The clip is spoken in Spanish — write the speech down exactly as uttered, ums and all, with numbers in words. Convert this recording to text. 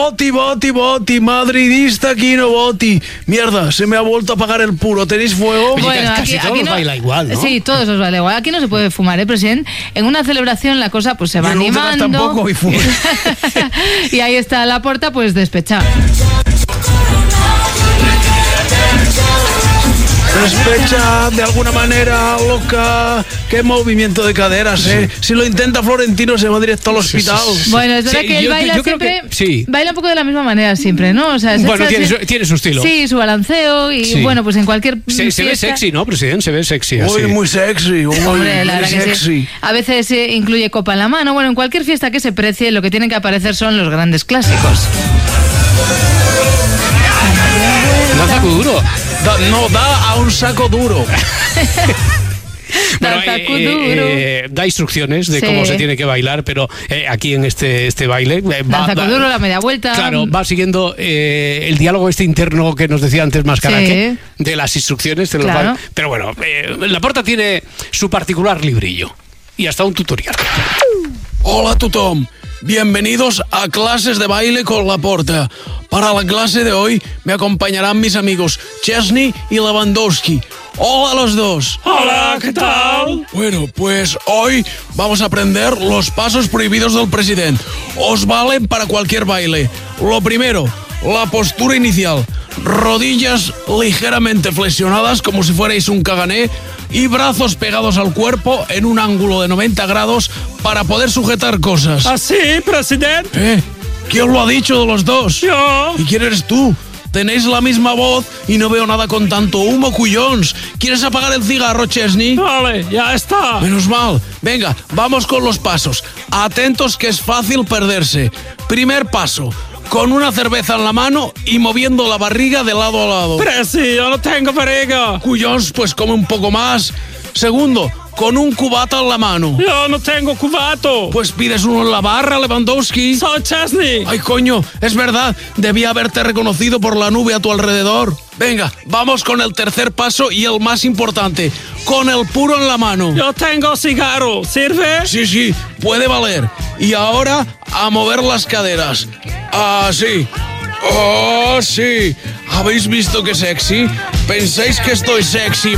Boti, boti, boti, madridista aquí no boti. Mierda, se me ha vuelto a apagar el puro. ¿Tenéis fuego? Bueno, casi aquí, todos aquí os no, baila igual, ¿no? Sí, todos os baila igual. Aquí no se puede fumar, ¿eh, presidente? En una celebración la cosa pues se va Y en Úlceras animando. tampoco, y fuma. Y ahí está Laporta pues despechado. Despecha de alguna manera, loca. Qué movimiento de caderas, ¿eh? Si lo intenta Florentino se va directo al hospital. Bueno, es verdad Sí, que él yo- baila yo creo siempre. que- sí. Baila un poco de la misma manera siempre, ¿no? O sea, se Bueno, echa tiene así- su, tiene su estilo. Sí, su balanceo y Sí. bueno, pues en cualquier. Se, se ve fiesta- sexy, ¿no, presidente? Se ve sexy así. Uy, muy sexy. Uy, Hombre, la muy verdad que sexy. sí. A veces eh, incluye copa en la mano. Bueno, en cualquier fiesta que se precie, lo que tienen que aparecer son los grandes clásicos. Lanza duro. Da- no, da a un saco duro. Bueno, Danza eh, kuduro. eh, da instrucciones de Sí. cómo se tiene que bailar, pero eh, aquí en este, este baile eh, va, Danza va- kuduro, la media vuelta. Claro, va siguiendo eh, el diálogo este interno que nos decía antes Mascaraque, de las instrucciones. De los Claro. bailes. Pero bueno, eh, Laporta tiene su particular librillo y hasta un tutorial. Hola, tothom. Bienvenidos a Clases de Baile con Laporta. Para la clase de hoy me acompañarán mis amigos Chesney y Lewandowski. Hola a los dos. Hola, ¿qué tal? Bueno, pues hoy vamos a aprender los pasos prohibidos del presidente. Os valen para cualquier baile. Lo primero, la postura inicial. Rodillas ligeramente flexionadas como si fuerais un cagané y brazos pegados al cuerpo en un ángulo de noventa grados para poder sujetar cosas. ¿Así, presidente? ¿Eh? ¿Quién lo ha dicho de los dos? Yo. ¿Y quién eres tú? Tenéis la misma voz y no veo nada con tanto humo, cuyons. ¿Quieres apagar el cigarro, Chesney? Vale, ya está. Menos mal. Venga, vamos con los pasos. Atentos que es fácil perderse. Primer paso, con una cerveza en la mano y moviendo la barriga de lado a lado. Presi, yo no tengo barriga. Cuyons, pues come un poco más. Segundo, con un cubata en la mano. Yo no tengo cubato. Pues pides uno en la barra, Lewandowski. Soy Chesney. Ay, coño, es verdad. Debía haberte reconocido por la nube a tu alrededor. Venga, vamos con el tercer paso y el más importante. Con el puro en la mano. Yo tengo cigarro. ¿Sirve? Sí, sí, puede valer. Y ahora a mover las caderas. Así. Oh, sí. ¿Habéis visto qué sexy? ¿Pensáis que estoy sexy